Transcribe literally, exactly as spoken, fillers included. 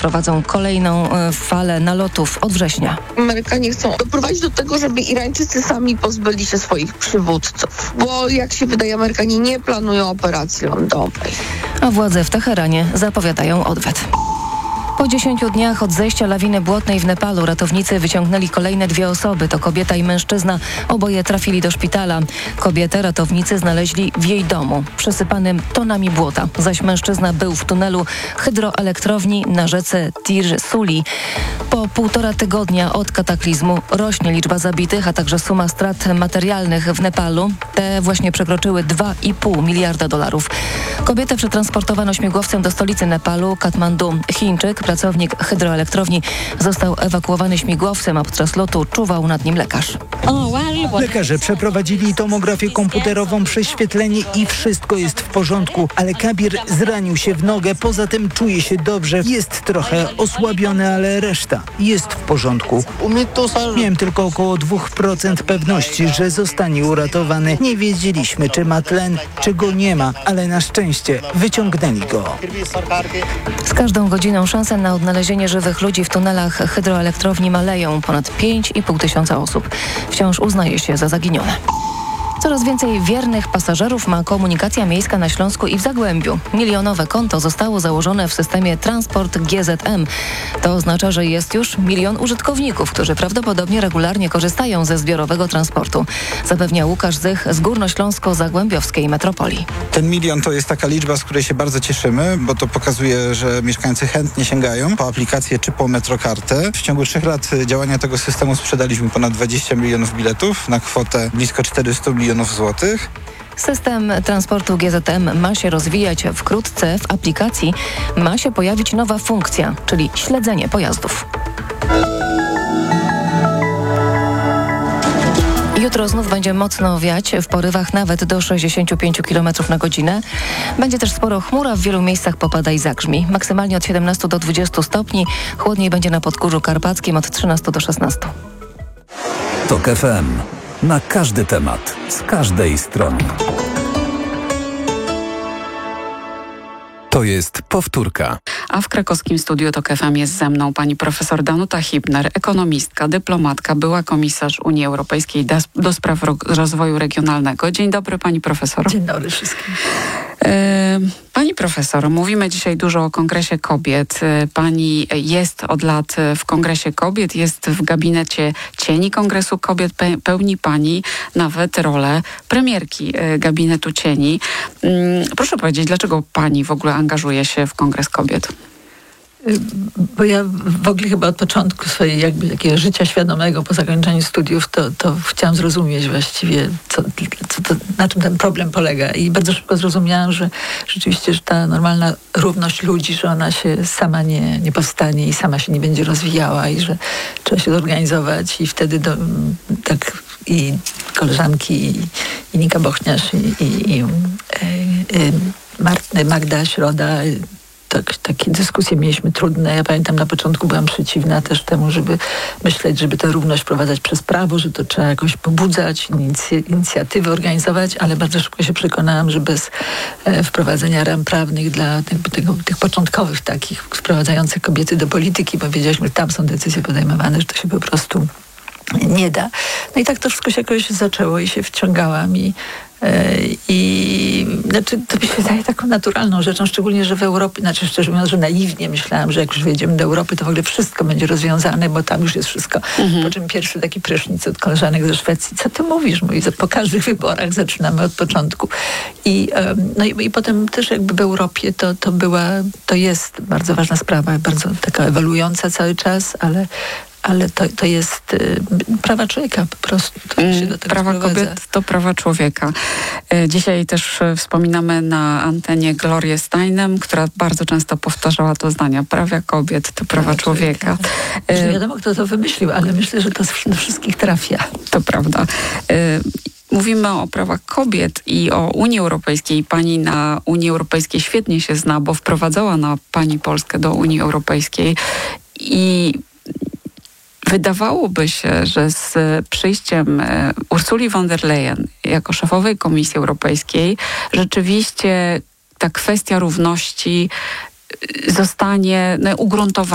przeprowadzą kolejną falę nalotów od września. Amerykanie chcą doprowadzić do tego, żeby Irańczycy sami pozbyli się swoich przywódców, bo jak się wydaje, Amerykanie nie planują operacji lądowej. A władze w Teheranie zapowiadają odwet. Po dziesięciu dniach od zejścia lawiny błotnej w Nepalu ratownicy wyciągnęli kolejne dwie osoby. To kobieta i mężczyzna. Oboje trafili do szpitala. Kobietę ratownicy znaleźli w jej domu, przesypanym tonami błota. Zaś mężczyzna był w tunelu hydroelektrowni na rzece Tir Suli. Po półtora tygodnia od kataklizmu rośnie liczba zabitych, a także suma strat materialnych w Nepalu. Te właśnie przekroczyły dwa i pół miliarda dolarów. Kobietę przetransportowano śmigłowcem do stolicy Nepalu, Katmandu. Chińczyk, pracownik hydroelektrowni, został ewakuowany śmigłowcem, a podczas lotu czuwał nad nim lekarz. Lekarze przeprowadzili tomografię komputerową, prześwietlenie i wszystko jest w porządku, ale Kabir zranił się w nogę, poza tym czuje się dobrze. Jest trochę osłabiony, ale reszta jest w porządku. Miałem tylko około dwa procent pewności, że zostanie uratowany. Nie wiedzieliśmy, czy ma tlen, czy go nie ma, ale na szczęście wyciągnęli go. Z każdą godziną szanse na odnalezienie żywych ludzi w tunelach hydroelektrowni maleją. Ponad pięć i pół tysiąca osób wciąż uznaje się za zaginione. Coraz więcej wiernych pasażerów ma komunikacja miejska na Śląsku i w Zagłębiu. Milionowe konto zostało założone w systemie Transport G Z M. To oznacza, że jest już milion użytkowników, którzy prawdopodobnie regularnie korzystają ze zbiorowego transportu. Zapewnia Łukasz Zych z Górnośląsko-Zagłębiowskiej Metropolii. Ten milion to jest taka liczba, z której się bardzo cieszymy, bo to pokazuje, że mieszkańcy chętnie sięgają po aplikację czy po metrokartę. W ciągu trzech lat działania tego systemu sprzedaliśmy ponad dwadzieścia milionów biletów na kwotę blisko czterysta milionów złotych. System transportu G Z M ma się rozwijać wkrótce. W aplikacji ma się pojawić nowa funkcja, czyli śledzenie pojazdów. Jutro znów będzie mocno wiać, w porywach nawet do sześćdziesiąt pięć kilometrów na godzinę. Będzie też sporo chmur, a w wielu miejscach popada i zagrzmi. Maksymalnie od siedemnastu do dwudziestu stopni. Chłodniej będzie na Podgórzu Karpackim od trzynastu do szesnastu. Tok F M. Na każdy temat, z każdej strony. To jest powtórka. A w krakowskim studiu Tok F M jest ze mną pani profesor Danuta Hibner, ekonomistka, dyplomatka, była komisarz Unii Europejskiej do, do spraw ro- rozwoju regionalnego. Dzień dobry pani profesor. Dzień dobry wszystkim. Pani profesor, mówimy dzisiaj dużo o Kongresie Kobiet. Pani jest od lat w Kongresie Kobiet, jest w gabinecie cieni Kongresu Kobiet, pełni pani nawet rolę premierki gabinetu cieni. Proszę powiedzieć, dlaczego pani w ogóle angażuje się w Kongres Kobiet? Bo ja w ogóle chyba od początku swojej jakby takiego życia świadomego po zakończeniu studiów to, to chciałam zrozumieć właściwie, co, co to, na czym ten problem polega. I bardzo szybko zrozumiałam, że rzeczywiście, że ta normalna równość ludzi, że ona się sama nie, nie powstanie i sama się nie będzie rozwijała i że trzeba się zorganizować i wtedy do, tak i koleżanki i, i Nika Bochniarz i, i, i, i Magda Środa. Tak, takie dyskusje mieliśmy trudne. Ja pamiętam, na początku byłam przeciwna też temu, żeby myśleć, żeby tę równość wprowadzać przez prawo, że to trzeba jakoś pobudzać, inicy, inicjatywy organizować, ale bardzo szybko się przekonałam, że bez e, wprowadzenia ram prawnych dla jakby tego, tych początkowych takich, wprowadzających kobiety do polityki, bo wiedzieliśmy, że tam są decyzje podejmowane, że to się po prostu nie da. No i tak to wszystko się jakoś zaczęło i się wciągałam i I znaczy, to mi się wydaje taką naturalną rzeczą, szczególnie, że w Europie, znaczy szczerze mówiąc, że naiwnie myślałam, że jak już wejdziemy do Europy, to w ogóle wszystko będzie rozwiązane, bo tam już jest wszystko. Mhm. Po czym pierwszy taki prysznic od koleżanek ze Szwecji. Co ty mówisz? Mówi, po każdych wyborach zaczynamy od początku. I, no i, i potem też jakby w Europie to, to była, to jest bardzo ważna sprawa, bardzo taka ewoluująca cały czas, ale ale to, to jest y, prawa człowieka po prostu. To się do tego prawa sprowadza. Kobiet to prawa człowieka. Y, dzisiaj też y, wspominamy na antenie Glorię Steinem, która bardzo często powtarzała to zdanie. Prawa kobiet to prawa, prawa człowieka. człowieka. Y, nie wiadomo, kto to wymyślił, ale myślę, że to do wszystkich trafia. To prawda. Y, Mówimy o prawach kobiet i o Unii Europejskiej. Pani na Unii Europejskiej świetnie się zna, bo wprowadzała na pani Polskę do Unii Europejskiej i wydawałoby się, że z przyjściem Ursuli von der Leyen jako szefowej Komisji Europejskiej rzeczywiście ta kwestia równości zostanie no, ugruntowana.